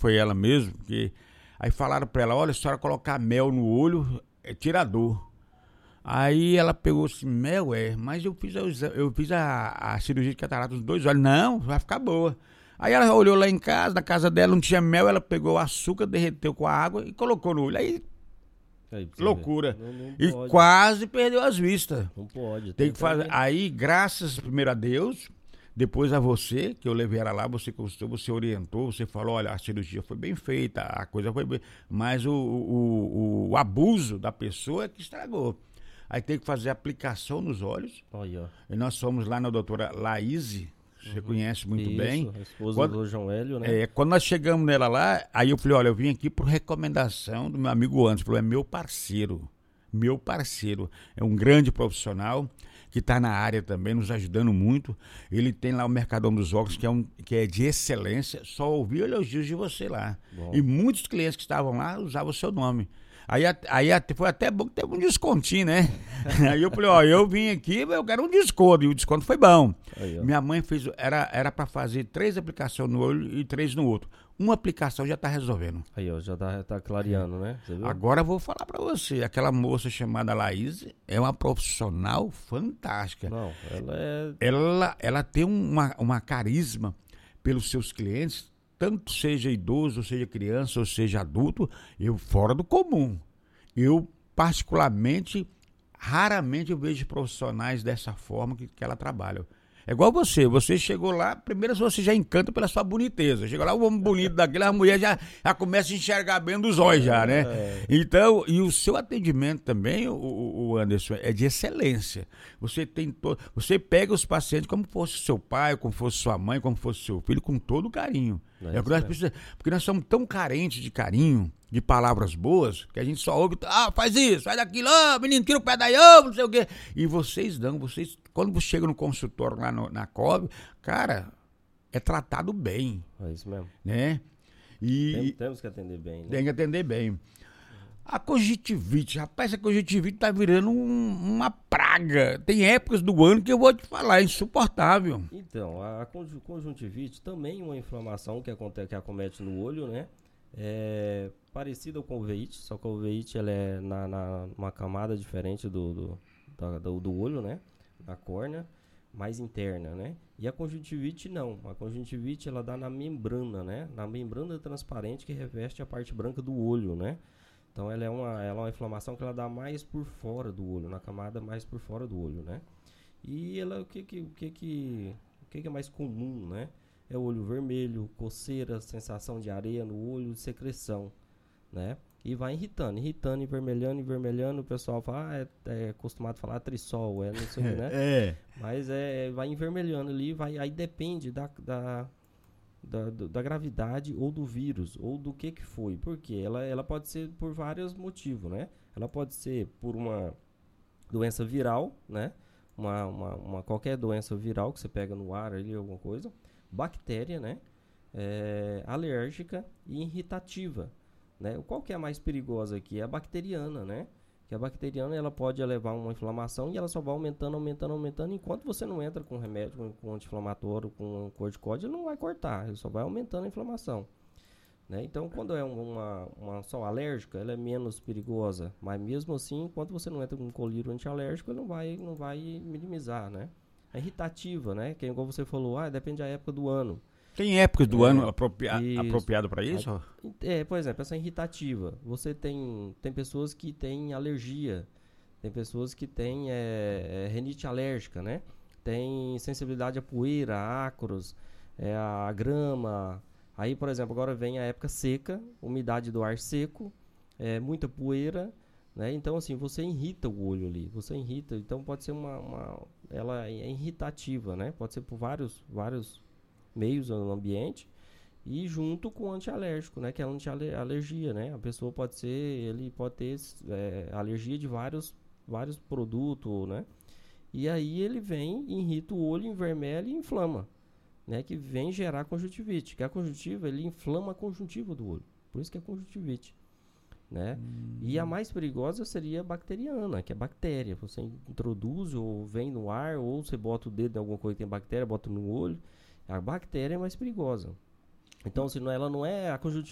foi ela mesmo, porque aí falaram pra ela, olha, se a senhora colocar mel no olho, tira a dor. Aí ela pegou assim, mel, mas eu fiz a cirurgia de catarata nos 2 olhos. Não, vai ficar boa. Aí ela olhou lá em casa, na casa dela não tinha mel, ela pegou o açúcar, derreteu com a água e colocou no olho. Aí loucura. Não E pode. quase perdeu as vistas. Não pode. Tem que fazer. Aí, graças primeiro a Deus, depois a você, que eu levei ela lá, você consultou, você orientou, você falou, olha, a cirurgia foi bem feita, a coisa foi bem. Mas o abuso da pessoa é que estragou. Aí tem que fazer aplicação nos olhos. Olha. E nós fomos lá na doutora Laíse, você conhece muito bem. A esposa do João Hélio, né? Quando nós chegamos nela lá, aí eu falei, olha, eu vim aqui por recomendação do meu amigo Anderson. Falou, é meu parceiro. É um grande profissional que está na área também, nos ajudando muito. Ele tem lá o Mercadão dos Óculos, que é de excelência. Só ouvi elogios de você lá. Bom. E muitos clientes que estavam lá usavam o seu nome. Aí foi até bom que teve um descontinho, né? Aí eu falei, ó, eu vim aqui, eu quero um desconto. E o desconto foi bom. Aí, Minha mãe fez, era para fazer 3 aplicações no olho e 3 no outro. Uma aplicação já tá resolvendo. Aí, ó, já tá clareando, né? Você viu? Agora eu vou falar para você, aquela moça chamada Laís é uma profissional fantástica. Não, Ela tem uma carisma pelos seus clientes, tanto seja idoso, ou seja criança, ou seja adulto, fora do comum. Eu, particularmente, raramente eu vejo profissionais dessa forma que ela trabalha. É igual você chegou lá, primeiro você já encanta pela sua boniteza. Chegou lá, o homem bonito daquele, a mulher já começa a enxergar bem dos olhos já, né? Então, e o seu atendimento também, o Anderson, é de excelência. Você pega os pacientes como fosse seu pai, como fosse sua mãe, como fosse seu filho, com todo carinho. Porque nós somos tão carentes de carinho, de palavras boas, que a gente só ouve, faz isso, faz aquilo, menino, tira o pé daí, não sei o quê. E vocês quando chegam no consultório lá na COB, cara, é tratado bem. É isso mesmo. Né? Temos que atender bem, né? Tem que atender bem. A conjuntivite, rapaz, a conjuntivite tá virando uma praga. Tem épocas do ano que eu vou te falar, é insuportável. Então, a conjuntivite também é uma inflamação que acomete no olho, né? É parecida com a uveíte, só que a uveíte ela é numa camada diferente do olho, né? Na córnea, mais interna, né? E a conjuntivite não. A conjuntivite ela dá na membrana, né? Na membrana transparente que reveste a parte branca do olho, né? Então ela é uma inflamação que ela dá mais por fora do olho, na camada mais por fora do olho, né? E ela, o que é mais comum, né? É o olho vermelho, coceira, sensação de areia no olho, secreção, né? E vai irritando, envermelhando, o pessoal fala, é acostumado a falar trissol, não sei o que, né? Mas vai envermelhando ali, aí depende da gravidade ou do vírus, ou do que foi. Por quê? Ela pode ser por vários motivos, né? Ela pode ser por uma doença viral, né? Qualquer doença viral que você pega no ar ali, alguma coisa. Bactéria, né? Alérgica e irritativa, né? Qual que é a mais perigosa aqui? É a bacteriana, né? Que a bacteriana ela pode levar a uma inflamação e ela só vai aumentando. Enquanto você não entra com remédio, com anti-inflamatório, com corticóide, ele não vai cortar, ele só vai aumentando a inflamação, né? Então, quando é uma só alérgica, ela é menos perigosa, mas mesmo assim, enquanto você não entra com um colírio antialérgico, ele não vai minimizar, né? A irritativa, né? Que é igual você falou, depende da época do ano. Tem épocas do ano apropriado para isso? Por exemplo, essa irritativa. Você tem pessoas que têm alergia, tem pessoas que têm rinite alérgica, né? Tem sensibilidade à poeira, a ácaros, a grama. Aí, por exemplo, agora vem a época seca, umidade do ar seco, muita poeira, né? Então, assim, você irrita o olho ali, então pode ser ela é irritativa, né? Pode ser por vários meios no ambiente e junto com o antialérgico, né? Que é a antialergia, né? A pessoa ele pode ter alergia de vários produtos, né? E aí ele vem, irrita o olho, envermelha e inflama, né? Que vem gerar conjuntivite, que a conjuntiva, ele inflama a conjuntiva do olho, por isso que é conjuntivite, né? E a mais perigosa seria a bacteriana, que é bactéria, você introduz ou vem no ar, ou você bota o dedo em alguma coisa que tem bactéria, bota no olho. A bactéria é mais perigosa. Então, ela não é a conjuntivite.